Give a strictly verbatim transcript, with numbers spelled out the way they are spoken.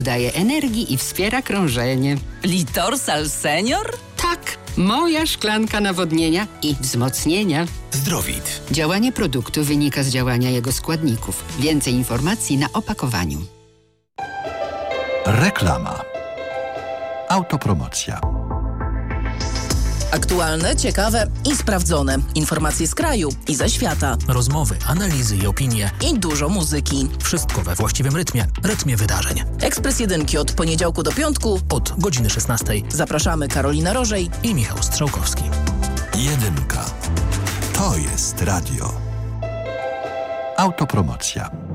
Daje energii i wspiera krążenie. Litorsal Senior? Tak, moja szklanka nawodnienia i wzmocnienia. Zdrowit. Działanie produktu wynika z działania jego składników. Więcej informacji na opakowaniu. Reklama. Autopromocja. Aktualne, ciekawe i sprawdzone. Informacje z kraju i ze świata. Rozmowy, analizy i opinie. I dużo muzyki. Wszystko we właściwym rytmie. Rytmie wydarzeń. Ekspres Jedynki od poniedziałku do piątku. Od godziny szesnastej. Zapraszamy Karolina Rożej i Michał Strzałkowski. Jedynka. To jest radio. Autopromocja.